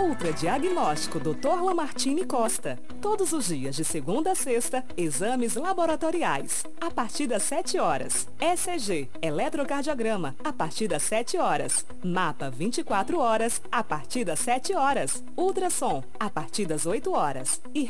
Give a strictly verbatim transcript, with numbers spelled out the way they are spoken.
Ultradiagnóstico doutor Lamartine Costa. Todos os dias de segunda a sexta, exames laboratoriais. A partir das sete horas. E C G, eletrocardiograma, a partir das sete horas. Mapa vinte e quatro horas, a partir das sete horas. Ultrassom, a partir das oito horas. E